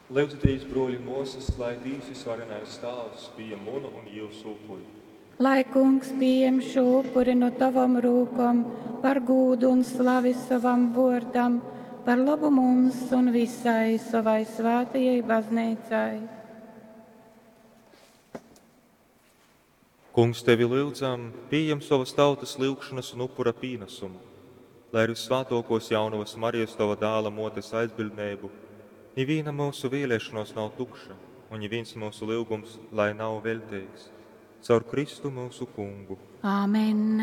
Lūdzaties, broļi Moses, lai Dievs varenais tēvs bija munu un jūsu upuri. Lai kungs pieņem šo upuri no tavam rūkam, par gūdu un slavi savam vārdam, par labu mums un visai savai svētajai baznīcai. Kungs, tevi lūdzam, pieņem savas tautas lūgšanas un upura pienesumu, lai ar visvētākos jaunavas Marijas tava dēla motes aizbildnību, neviena mūsu vēlēšanos nav tukša, un neviens mūsu lūgums, lai nav veltīgs. Caur Kristu mūsu kungu. Āmen!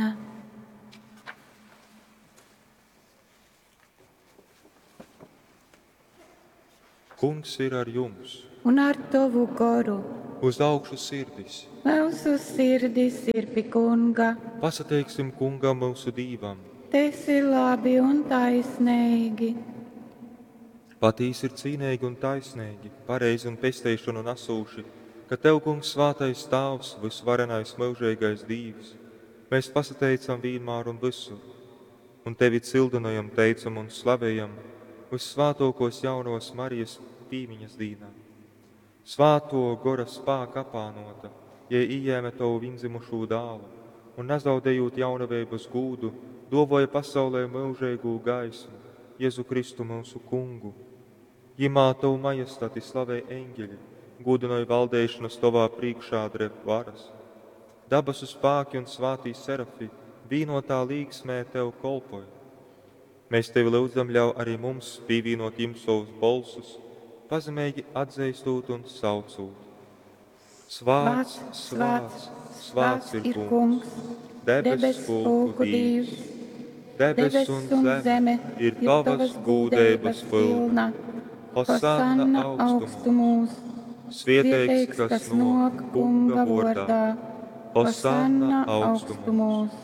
Kungs ir ar jums. Un ar tavu garu. Uz augšu sirdis. Mūsu sirdis ir pie kunga. Pasateiksim kungam mūsu dīvam. Tas ir labi un taisnīgi. Patīs ir cīnīgi un taisnīgi, pareizi un pestēšanu nesūši, ka Tev, kungs, svātais Tēvs, visvarenais mūžīgais Dievs, mēs pasateicam vienmēr un visur, un Tevi cildinājam, teicam un slavējam vissvātākos jaunos Marijas pīmiņas dīnā. Svāto gora spēka apānota, ja ieņēma Tavu vienzimušo dālu, un nezaudējot jaunavības gūdu, dovoja pasaulē mūžīgu gaismu, Jēzu Kristu mūsu kungu. Jimā Tavu majestāti slavē eņģeļi, gudinoja valdēšanas Tavā priekšā drep varas. Dabasu spāki un svātī serafi vienotā līgsmē Tev kolpoja. Mēs Tevi lūdzam, ļauj arī mums pievienot jums savus balsus, pazemīgi atzīstot un saucot. Svāts, svāts, svāts ir kungs, debes spēku Dievs. Debes un zeme ir Tavas gūdības pilna. Hosanna augstumos. Svētīgs, kas nāk kunga vārdā, Hosanna augstumos.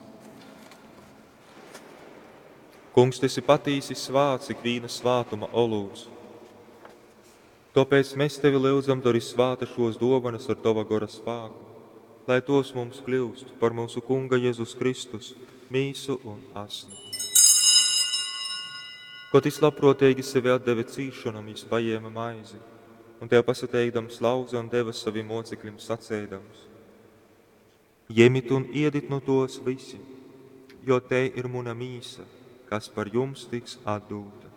Kungs, Tu esi patīsi svāts ikviena svātuma olūts. Tāpēc mēs Tevi lūdzam, dari svāta šos dovanas ar Tava gora spēku, lai tos mums kļūst par mūsu kunga Jēzus Kristus, mīsu un asnu. Kaut es labprātīgi sevi atdeve cīšanam, viņš paņēma maizi, un Tev pasateikdams lauza un deva saviem mocekļiem sacēdams. Ņemit un iedit no tos visi, jo te ir muna mīsa, kas par jums tiks atdūta.